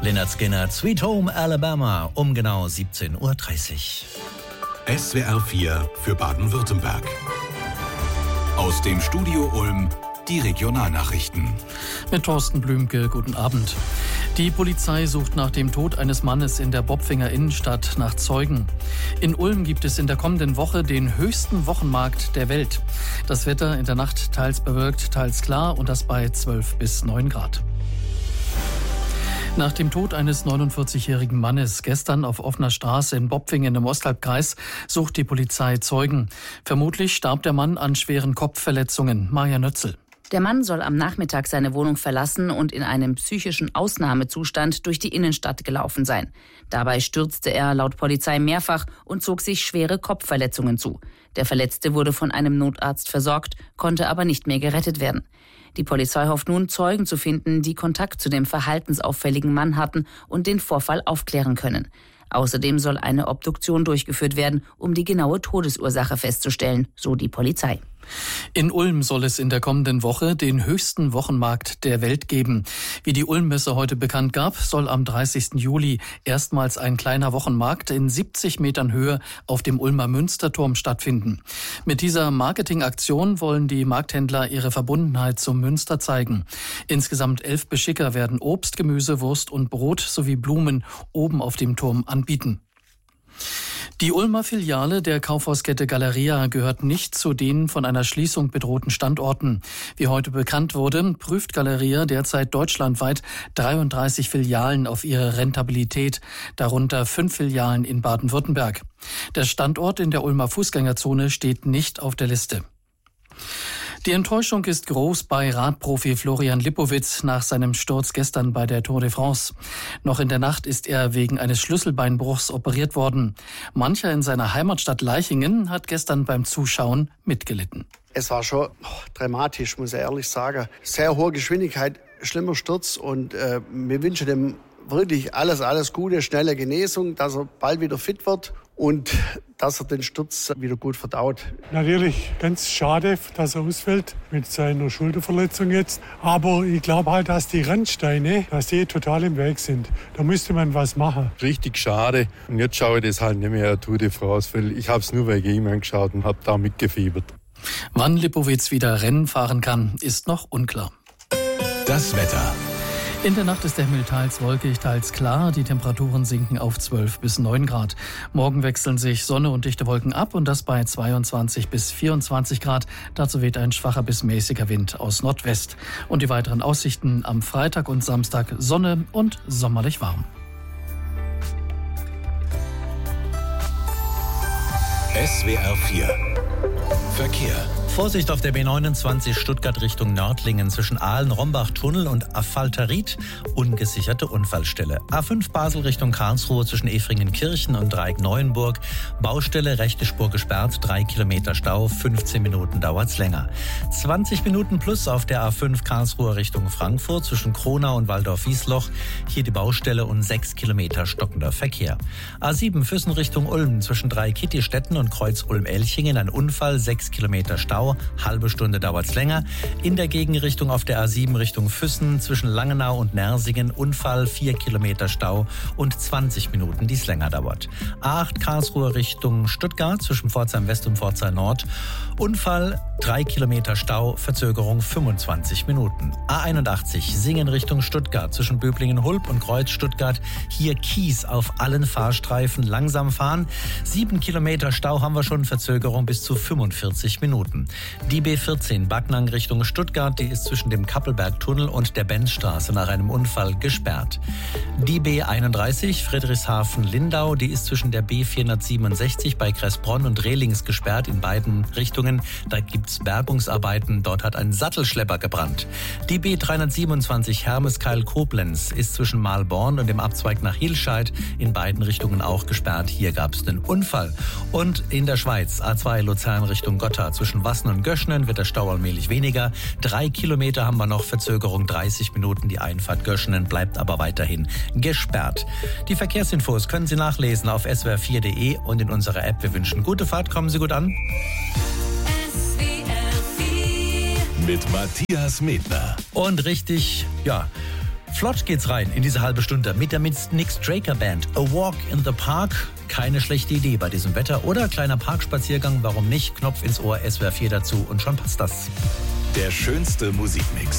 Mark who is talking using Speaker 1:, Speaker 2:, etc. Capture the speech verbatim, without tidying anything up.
Speaker 1: Lynyrd Skynyrd, Sweet Home Alabama, um genau siebzehn Uhr dreißig.
Speaker 2: S W R vier für Baden-Württemberg. Aus dem Studio Ulm die Regionalnachrichten.
Speaker 3: Mit Thorsten Blümke, guten Abend. Die Polizei sucht nach dem Tod eines Mannes in der Bopfinger Innenstadt nach Zeugen. In Ulm gibt es in der kommenden Woche den höchsten Wochenmarkt der Welt. Das Wetter in der Nacht teils bewölkt, teils klar und das bei zwölf bis neun Grad. Nach dem Tod eines neunundvierzigjährigen Mannes gestern auf offener Straße in Bopfingen im Osthalbkreis sucht die Polizei Zeugen. Vermutlich starb der Mann an schweren Kopfverletzungen. Maja Nötzel.
Speaker 4: Der Mann soll am Nachmittag seine Wohnung verlassen und in einem psychischen Ausnahmezustand durch die Innenstadt gelaufen sein. Dabei stürzte er laut Polizei mehrfach und zog sich schwere Kopfverletzungen zu. Der Verletzte wurde von einem Notarzt versorgt, konnte aber nicht mehr gerettet werden. Die Polizei hofft nun, Zeugen zu finden, die Kontakt zu dem verhaltensauffälligen Mann hatten und den Vorfall aufklären können. Außerdem soll eine Obduktion durchgeführt werden, um die genaue Todesursache festzustellen, so die Polizei.
Speaker 3: In Ulm soll es in der kommenden Woche den höchsten Wochenmarkt der Welt geben. Wie die Ulm-Messe heute bekannt gab, soll am dreißigsten Juli erstmals ein kleiner Wochenmarkt in siebzig Metern Höhe auf dem Ulmer Münsterturm stattfinden. Mit dieser Marketingaktion wollen die Markthändler ihre Verbundenheit zum Münster zeigen. Insgesamt elf Beschicker werden Obst, Gemüse, Wurst und Brot sowie Blumen oben auf dem Turm anbieten. Die Ulmer Filiale der Kaufhauskette Galeria gehört nicht zu den von einer Schließung bedrohten Standorten. Wie heute bekannt wurde, prüft Galeria derzeit deutschlandweit dreiunddreißig Filialen auf ihre Rentabilität, darunter fünf Filialen in Baden-Württemberg. Der Standort in der Ulmer Fußgängerzone steht nicht auf der Liste. Die Enttäuschung ist groß bei Radprofi Florian Lipowitz nach seinem Sturz gestern bei der Tour de France. Noch in der Nacht ist er wegen eines Schlüsselbeinbruchs operiert worden. Mancher in seiner Heimatstadt Leichingen hat gestern beim Zuschauen mitgelitten.
Speaker 5: Es war schon oh, dramatisch, muss ich ehrlich sagen. Sehr hohe Geschwindigkeit, schlimmer Sturz und äh, wir wünschen dem wirklich alles, alles Gute, schnelle Genesung, dass er bald wieder fit wird und dass er den Sturz wieder gut verdaut.
Speaker 6: Natürlich ganz schade, dass er ausfällt mit seiner Schulterverletzung jetzt. Aber ich glaube halt, dass die Randsteine, dass die total im Weg sind. Da müsste man was machen.
Speaker 7: Richtig schade. Und jetzt schaue ich das halt nicht mehr Tour de France, weil ich habe es nur wegen ihm angeschaut und habe da mitgefiebert.
Speaker 3: Wann Lipowitz wieder Rennen fahren kann, ist noch unklar.
Speaker 2: Das Wetter.
Speaker 3: In der Nacht ist der Himmel teils wolkig, teils klar. Die Temperaturen sinken auf zwölf bis neun Grad. Morgen wechseln sich Sonne und dichte Wolken ab und das bei zweiundzwanzig bis vierundzwanzig Grad. Dazu weht ein schwacher bis mäßiger Wind aus Nordwest. Und die weiteren Aussichten am Freitag und Samstag Sonne und sommerlich warm.
Speaker 2: S W R vier Verkehr.
Speaker 1: Vorsicht auf der B neunundzwanzig Stuttgart Richtung Nördlingen zwischen Ahlen-Rombach-Tunnel und Affalterit. Ungesicherte Unfallstelle. A fünf Basel Richtung Karlsruhe zwischen Efringen-Kirchen und Dreieck-Neuenburg. Baustelle, rechte Spur gesperrt, drei Kilometer Stau, fünfzehn Minuten dauert's länger. zwanzig Minuten plus auf der A fünf Karlsruhe Richtung Frankfurt zwischen Kronau und Waldorf-Wiesloch. Hier die Baustelle und sechs Kilometer stockender Verkehr. A sieben Füssen Richtung Ulm zwischen Dreieck-Kittistetten und Kreuz Ulm-Elchingen. Ein Unfall, sechs Kilometer Stau. Halbe Stunde dauert's länger. In der Gegenrichtung auf der A sieben Richtung Füssen zwischen Langenau und Nersingen Unfall, vier Kilometer Stau und zwanzig Minuten, die es länger dauert. A acht Karlsruhe Richtung Stuttgart zwischen Pforzheim West und Pforzheim Nord. Unfall, drei Kilometer Stau, Verzögerung fünfundzwanzig Minuten. A einundachtzig Singen Richtung Stuttgart zwischen Böblingen-Hulb und Kreuz Stuttgart. Hier Kies auf allen Fahrstreifen, langsam fahren. Sieben Kilometer Stau haben wir schon, Verzögerung bis zu fünfundvierzig Minuten. Die B vierzehn Backnang Richtung Stuttgart, die ist zwischen dem Kappelbergtunnel und der Benzstraße nach einem Unfall gesperrt. Die B einunddreißig Friedrichshafen-Lindau, die ist zwischen der B vierhundertsiebenundsechzig bei Kressbronn und Rehlings gesperrt in beiden Richtungen. Da gibt's Bergungsarbeiten, dort hat ein Sattelschlepper gebrannt. Die B dreihundertsiebenundzwanzig Hermeskeil-Koblenz ist zwischen Mahlborn und dem Abzweig nach Hilscheid in beiden Richtungen auch gesperrt. Hier gab's einen Unfall. Und in der Schweiz A zwei Luzern Richtung Gotha zwischen Wassen und Göschenen wird der Stau allmählich weniger. Drei Kilometer haben wir noch, Verzögerung dreißig Minuten. Die Einfahrt Göschenen bleibt aber weiterhin gesperrt. Die Verkehrsinfos können Sie nachlesen auf s w r vier punkt d e und in unserer App. Wir wünschen gute Fahrt, kommen Sie gut an.
Speaker 2: S W R vier mit Matthias Medner.
Speaker 1: Und richtig, ja, Flott geht's rein in diese halbe Stunde mit der Nick Straker Band. A Walk in the Park. Keine schlechte Idee bei diesem Wetter. Oder kleiner Parkspaziergang, warum nicht? Knopf ins Ohr, S W R vier dazu und schon passt das.
Speaker 2: Der schönste Musikmix.